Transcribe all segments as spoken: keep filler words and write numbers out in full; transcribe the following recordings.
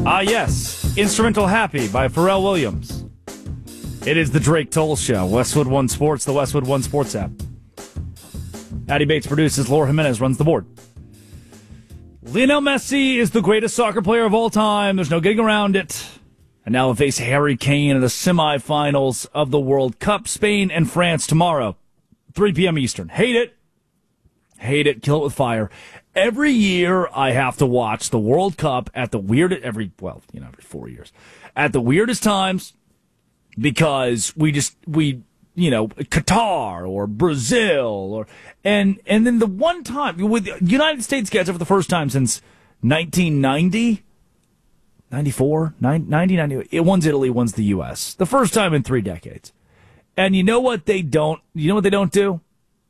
Ah, yes. Instrumental Happy by Pharrell Williams. It is the Drake Toll Show. Westwood One Sports, the Westwood One Sports app. Addie Bates produces. Laura Jimenez runs the board. Lionel Messi is the greatest soccer player of all time. There's no getting around it. And now he'll face Harry Kane in the semifinals of the World Cup. Spain and France tomorrow, three p.m. Eastern. Hate it. Hate it. Kill it with fire. Every year I have to watch the World Cup at the weirdest, every, well, you know, every four years, at the weirdest times because we just, we, you know, Qatar or Brazil or, and, and then the one time, with the United States gets it for the first time since nineteen ninety, ninety-four, ninety, ninety, it one's Italy, one's the U S. The first time in three decades. And you know what they don't, you know what they don't do?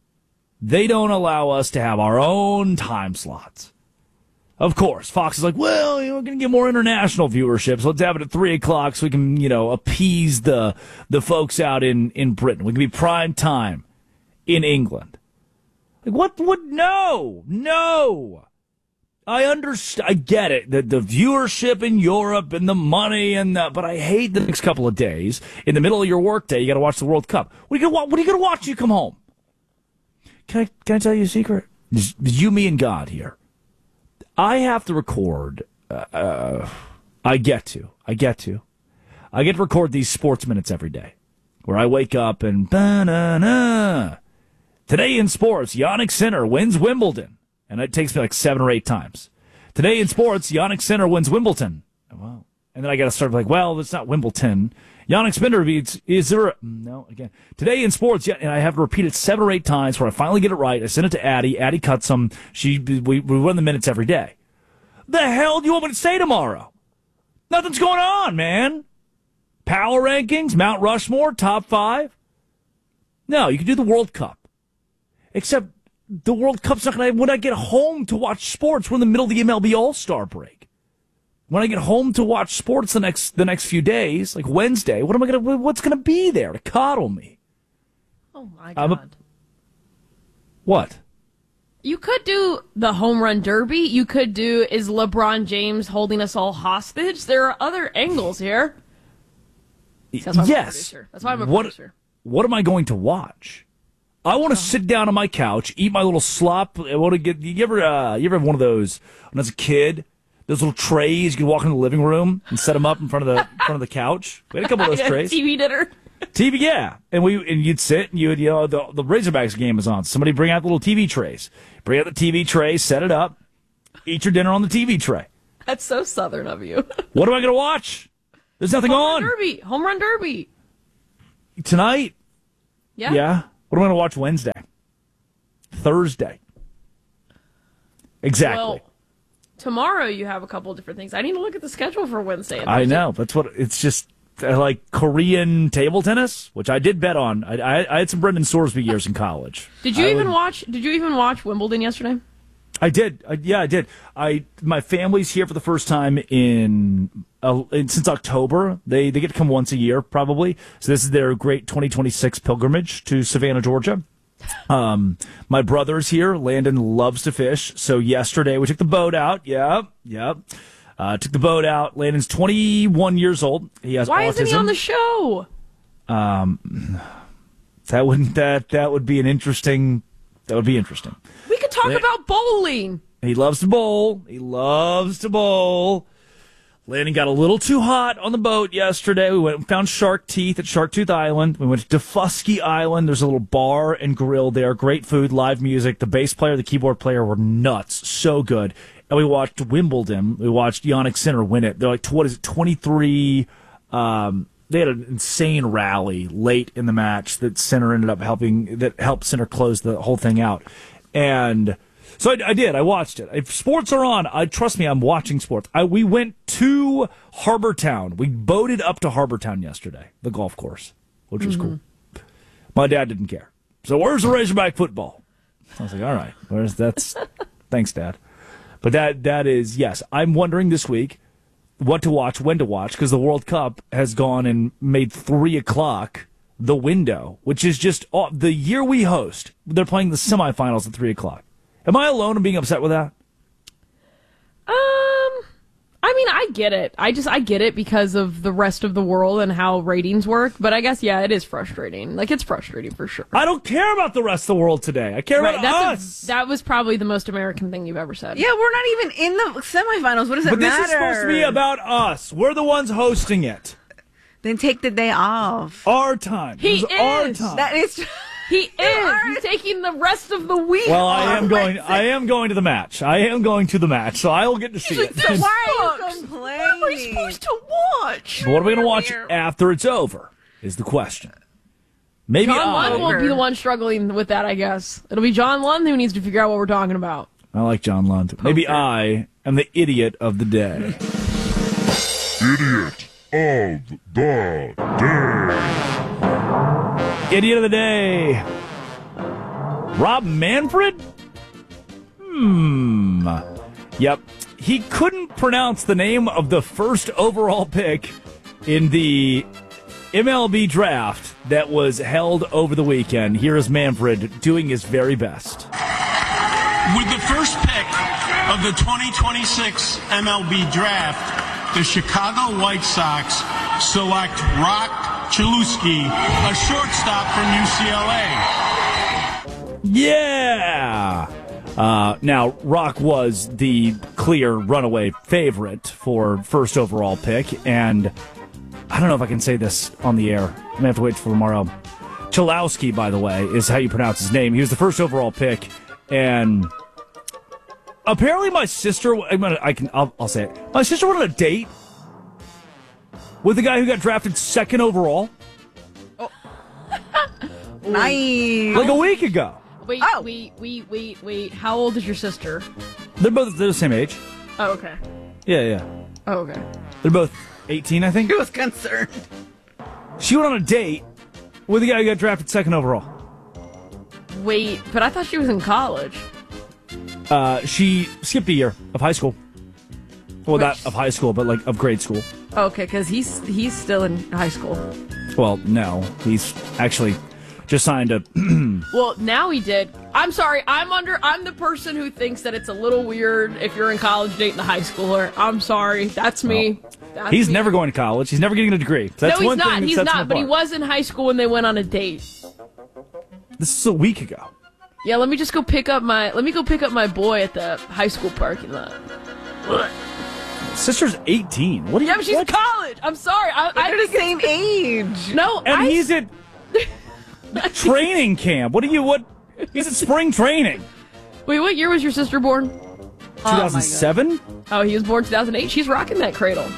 They don't allow us to have our own time slots. Of course, Fox is like, well, you know, we're going to get more international viewership, so let's have it at three o'clock so we can, you know, appease the the folks out in, in Britain. We can be prime time in England. Like, what would, no, no. I understand, I get it, the, the viewership in Europe and the money, and the, but I hate the next couple of days. In the middle of your workday, you got to watch the World Cup. What are you going to watch when you come home? Can I, can I tell you a secret? It's you, me, and God here. I have to record. Uh, uh, I get to. I get to. I get to record these sports minutes every day, where I wake up and ba-na-na. Today in sports, Yannick Sinner wins Wimbledon, and it takes me like seven or eight times. Today in sports, Yannick Sinner wins Wimbledon. Wow. And then I got to start like, well, it's not Wimbledon. Yannick Sinner beats, is there, a, no, again. Today in sports, yeah, and I have to repeat it seven or eight times where I finally get it right. I send it to Addie. Addie cuts them. She, we, we run the minutes every day. The hell do you want me to say tomorrow? Nothing's going on, man. Power rankings, Mount Rushmore, top five. No, you can do the World Cup. Except the World Cup's not going to, when I get home to watch sports, we're in the middle of the M L B All-Star break. When I get home to watch sports the next the next few days, like Wednesday, what am I gonna? What's gonna be there to coddle me? Oh my God! A, what? You could do the home run derby. You could do is LeBron James holding us all hostage? There are other angles here. That's why I'm yes. A That's why I'm a what, producer. What am I going to watch? I want to oh. sit down on my couch, eat my little slop. I want to get. You ever? Uh, you ever have one of those when I was a kid? Those little trays, you can walk in the living room and set them up in front of the in front of the couch. We had a couple of those trays. T V dinner. T V, yeah. And we and you'd sit and you would, you know, the, the Razorbacks game is on. Somebody bring out the little T V trays. Bring out the T V tray, set it up, eat your dinner on the T V tray. That's so Southern of you. What am I going to watch? There's nothing Home on. Run Derby. Home Run Derby. Tonight? Yeah. Yeah. What am I going to watch Wednesday? Thursday. Exactly. Well, tomorrow you have a couple of different things. I need to look at the schedule for Wednesday. I know. That's what it's just uh, like Korean table tennis, which I did bet on. I, I, I had some Brendan Sorsby years in college. Did you I even would, watch? Did you even watch Wimbledon yesterday? I did. I, yeah, I did. I my family's here for the first time in, uh, in since October. They they get to come once a year probably. So this is their great twenty twenty-six pilgrimage to Savannah, Georgia. Um, my brother's here. Landon loves to fish. So yesterday we took the boat out. Yep, yep. Uh, took the boat out. Landon's twenty-one years old. He has Why autism. isn't he on the show? Um, that wouldn't that that would be an interesting. That would be interesting. We could talk Land- about bowling. He loves to bowl. He loves to bowl. Landon got a little too hot on the boat yesterday. We went and found shark teeth at Sharktooth Island. We went to Defusky Island. There's a little bar and grill there. Great food, live music. The bass player, the keyboard player were nuts. So good. And we watched Wimbledon. We watched Yannick Sinner win it. They're like, what is it, twenty-three... Um, they had an insane rally late in the match that Sinner ended up helping, that helped Sinner close the whole thing out. And... So I, I did. I watched it. If sports are on, I trust me, I'm watching sports. I, we went to Harbortown. We boated up to Harbortown yesterday, the golf course, which was mm-hmm. cool. My dad didn't care. So where's the Razorback football? I was like, all right, where's that's? Thanks, Dad. But that that is yes. I'm wondering this week what to watch, when to watch, because the World Cup has gone and made three o'clock the window, which is just oh, the year we host. They're playing the semifinals at three o'clock. Am I alone in being upset with that? Um, I mean, I I get it. I just I get it because of the rest of the world and how ratings work. But I guess yeah, it is frustrating. Like it's frustrating for sure. I don't care about the rest of the world today. I care Right, about that's us. a, that was probably the most American thing you've ever said. Yeah, we're not even in the semifinals. What does it but matter? this is supposed to be about us. We're the ones hosting it. Then take the day off. Our time. He This is our is. time. That is. He is. He's taking the rest of the week. well, I off. am going. I am going to the match. I am going to the match, so I will get to see it. So why are Sucks. you complaining? What are you supposed to watch? What are we going to watch after it's over? Is the question. Maybe John I. Lund won't be the one struggling with that, I guess. It'll be John Lund who needs to figure out what we're talking about. I like John Lund. Maybe I am the idiot of the day. Idiot of the day. Idiot of the day. Rob Manfred? Hmm. Yep. He couldn't pronounce the name of the first overall pick in the M L B draft that was held over the weekend. Here is Manfred doing his very best. With the first pick of the twenty twenty-six M L B draft, the Chicago White Sox select Rock Chalewski, a shortstop from U C L A. Yeah! Uh, now, Rock was the clear runaway favorite for first overall pick, and I don't know if I can say this on the air. I'm going to have to wait for tomorrow. Chalewski, by the way, is how you pronounce his name. He was the first overall pick, and apparently my sister, I'm gonna, I can, I'll, I'll say it. My sister went on a date with the guy who got drafted second overall Nice. like a week ago. Wait, Oh. wait, wait, wait, wait. How old is your sister? They're both they're the same age. Oh, okay. Yeah, yeah. Oh, okay. They're both eighteen, I think. He was concerned. She went on a date with the guy who got drafted second overall. Wait, but I thought she was in college. Uh, she skipped a year of high school. Well, not Which- of high school, but like of grade school. Okay, because he's he's still in high school. Well, no, he's actually just signed a. Well, now he did. I'm sorry. I'm under. I'm the person who thinks that it's a little weird if you're in college dating a high schooler. I'm sorry. That's me. That's He's me. never going to college. He's never getting a degree. That's No, he's one not. thing that He's sets him not. But he apart. was in high school when they went on a date. This is a week ago. Yeah, let me just go pick up my. Let me go pick up my boy at the high school parking lot. Sister's eighteen. What do you? Yeah, but she's in what? college. I'm sorry. I, I They're the think same age. no. And I, he's at training camp. What do you? What? He's at spring training. Wait, what year was your sister born? two thousand seven. Oh, he was born two thousand eight. She's rocking that cradle.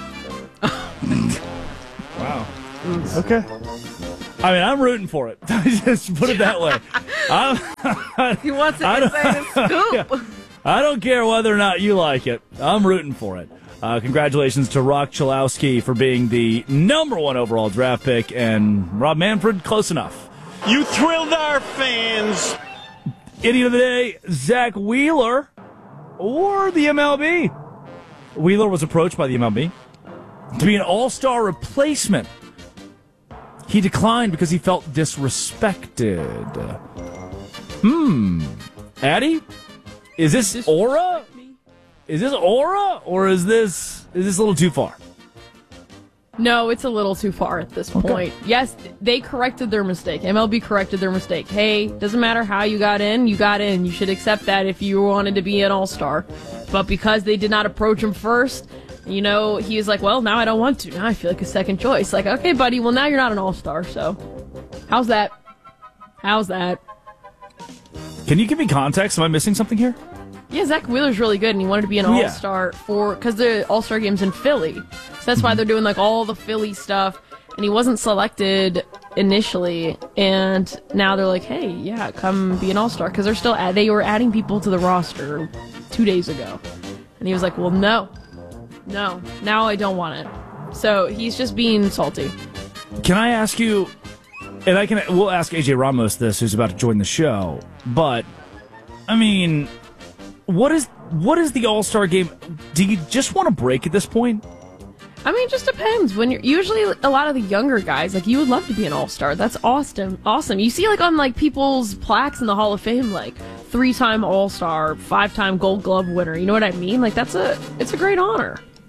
Wow. Okay. I mean, I'm rooting for it. Just put it that way. I'm, He wants I an don't- inside scoop. I don't care whether or not you like it. I'm rooting for it. Uh, congratulations to Rock Chalewski for being the number one overall draft pick, and Rob Manfred, close enough. You thrilled our fans. Idiot of the day, Zach Wheeler or the M L B. Wheeler was approached by the M L B to be an all-star replacement. He declined because he felt disrespected. Hmm. Addie? Is this aura? Is this aura? Or is this is this a little too far? No, it's a little too far at this point. Yes, they corrected their mistake. M L B corrected their mistake. Hey, doesn't matter how you got in, you got in. You should accept that if you wanted to be an all-star. But because they did not approach him first, you know, he was like, well, now I don't want to. Now I feel like a second choice. Like, okay, buddy, well, now you're not an all-star, so how's that? How's that? Can you give me context? Am I missing something here? Yeah, Zach Wheeler's really good, and he wanted to be an Yeah. all-star for because the all-star game's in Philly, so that's why they're doing like all the Philly stuff. And he wasn't selected initially, and now they're like, "Hey, yeah, come be an all-star," because they're still add- they were adding people to the roster two days ago, and he was like, "Well, no, no, now I don't want it." So he's just being salty. Can I ask you, and I can, we'll ask A J Ramos this, who's about to join the show, but, I mean, what is, what is the All-Star game? Do you just want to break at this point? I mean, it just depends. When you're usually a lot of the younger guys, like you would love to be an all-star. That's awesome. Awesome. You see, like on like people's plaques in the Hall of Fame, like three-time all-star, five-time Gold Glove winner. You know what I mean? Like that's a, it's a great honor.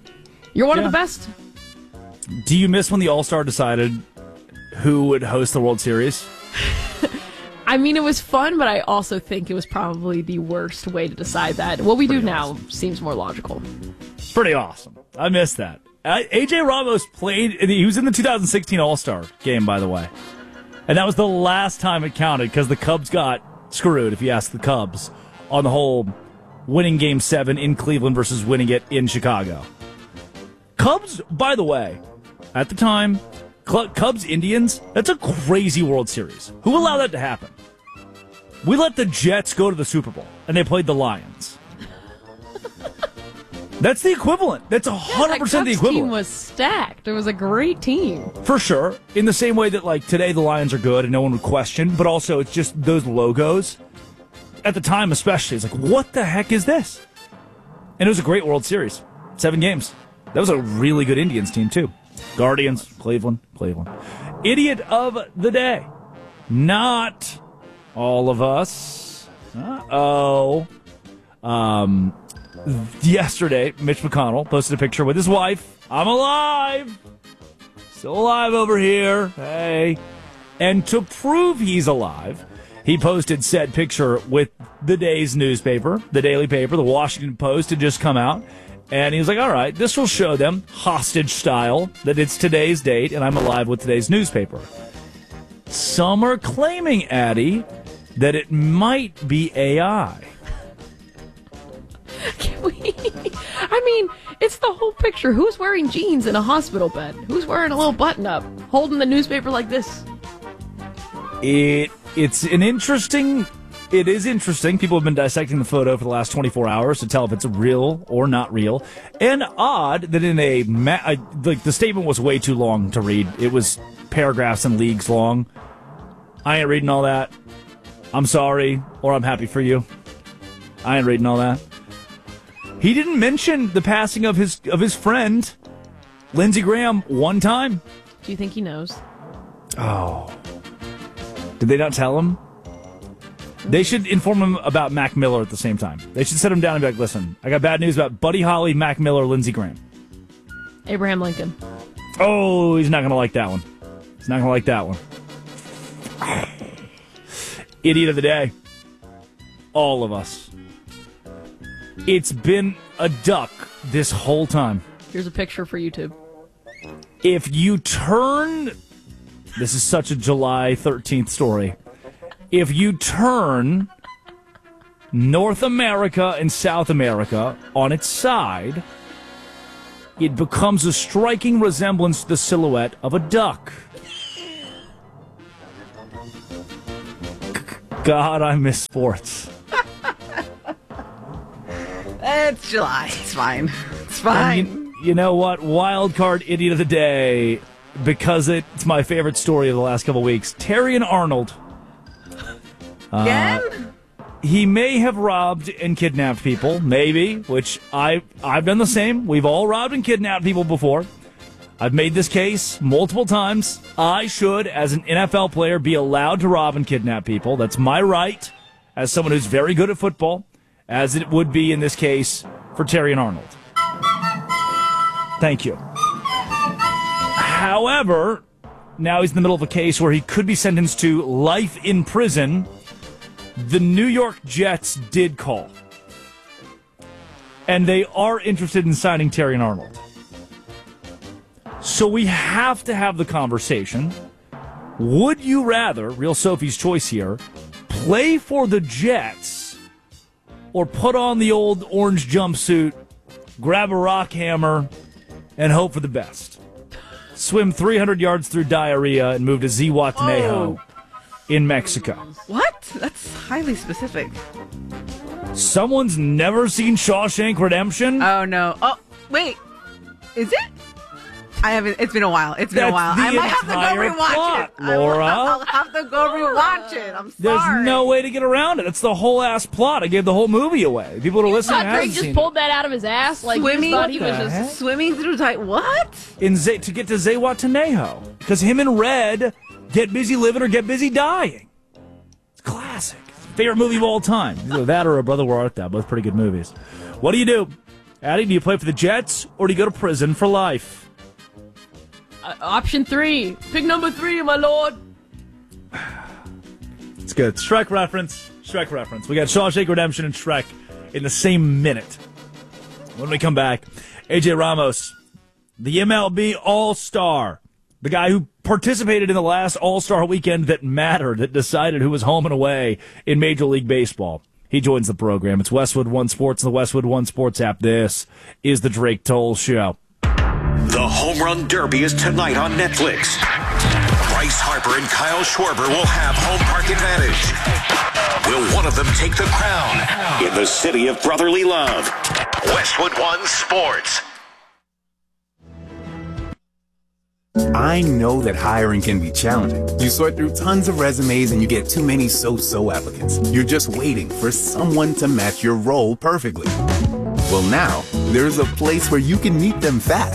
You're one Yeah. of the best. Do you miss when the All-Star decided who would host the World Series? I mean, it was fun, but I also think it was probably the worst way to decide that. What we do Pretty now awesome. seems more logical. Pretty awesome. I missed that. Uh, A J Ramos played, he was in the two thousand sixteen All-Star game, by the way. And that was the last time it counted because the Cubs got screwed, if you ask the Cubs, on the whole winning Game seven in Cleveland versus winning it in Chicago. Cubs, by the way, at the time, Cubs Indians, that's a crazy World Series. Who allowed that to happen? We let the Jets go to the Super Bowl, and they played the Lions. That's the equivalent. That's one hundred percent the That Cubs equivalent. team was stacked. It was a great team. For sure. In the same way that, like, today the Lions are good and no one would question, but also it's just those logos. At the time especially, it's like, what the heck is this? And it was a great World Series. Seven games. That was a really good Indians team, too. Guardians, Cleveland, Cleveland. Idiot of the day. Not all of us. Uh-oh. Um, yesterday, Mitch McConnell posted a picture with his wife. I'm alive. Still alive over here. Hey. And to prove he's alive, he posted said picture with the day's newspaper, the daily paper, the Washington Post had just come out. And he was like, all right, this will show them, hostage style, that it's today's date and I'm alive with today's newspaper. Some are claiming, Addie, that it might be A I. Can we? I mean, it's the whole picture. Who's wearing jeans in a hospital bed? Who's wearing a little button up, holding the newspaper like this? It It's an interesting... It is interesting. People have been dissecting the photo for the last twenty-four hours to tell if it's real or not real. And odd that in a... Ma- I, like, the statement was way too long to read. It was paragraphs and leagues long. I ain't reading all that. I'm sorry, or I'm happy for you. I ain't reading all that. He didn't mention the passing of his of his friend, Lindsey Graham, one time. Do you think he knows? Oh. Did they not tell him? They should inform him about Mac Miller at the same time. They should sit him down and be like, listen, I got bad news about Buddy Holly, Mac Miller, Lindsey Graham. Abraham Lincoln. Oh, he's not going to like that one. He's not going to like that one. Idiot of the day. All of us. It's been a duck this whole time. Here's a picture for YouTube. If you turn... This is such a July thirteenth story. If you turn North America and South America on its side, it becomes a striking resemblance to the silhouette of a duck. God, I miss sports. It's July. It's fine. It's And fine. you, you know what? Wild card idiot of the day, because it's my favorite story of the last couple weeks. Terrion Arnold. Again? He may have robbed and kidnapped people, maybe, which I, I've done the same. We've all robbed and kidnapped people before. I've made this case multiple times. I should, as an N F L player, be allowed to rob and kidnap people. That's my right, as someone who's very good at football, as it would be in this case for Terrion Arnold. Thank you. However, now he's in the middle of a case where he could be sentenced to life in prison. The New York Jets did call. And they are interested in signing Terrion Arnold. So we have to have the conversation. Would you rather, real Sophie's choice here, play for the Jets or put on the old orange jumpsuit, grab a rock hammer, and hope for the best? Swim three hundred yards through diarrhea and move to Zihuatanejo in Mexico. What? That's highly specific. Someone's never seen Shawshank Redemption? Oh, no. Oh, wait. Is it? I haven't. It's been a while. It's been That's a while. the I might have to go entire rewatch plot, it. I will- Laura. I'll have to go rewatch it. I'm sorry. There's no way to get around it. It's the whole ass plot. I gave the whole movie away. People who are listening Thought haven't Drake just seen pulled that out of his ass. Like, Swimming? he just thought he What was the just. heck? Swimming through tight. What? in Z- to get to Zihuatanejo. Because him and Red get busy living or get busy dying. It's classic. Favorite movie of all time. Either that or A Brother Where Art Thou. Both pretty good movies. What do you do? Addie, do you play for the Jets or do you go to prison for life? Uh, option three. Pick number three, my lord. It's good. Shrek reference. Shrek reference. We got Shawshank Redemption and Shrek in the same minute. When we come back, A J Ramos, the M L B All-Star, the guy who participated in the last All-Star weekend that mattered, that decided who was home and away in Major League Baseball. He joins the program. It's Westwood One Sports, the Westwood One Sports app. This is the Drake Toll Show. The Home Run Derby is tonight on Netflix. Bryce Harper and Kyle Schwarber will have home park advantage. Will one of them take the crown in the city of brotherly love? Westwood One Sports. I know that hiring can be challenging. You sort through tons of resumes and you get too many so-so applicants. You're just waiting for someone to match your role perfectly. Well, now, there's a place where you can meet them fast.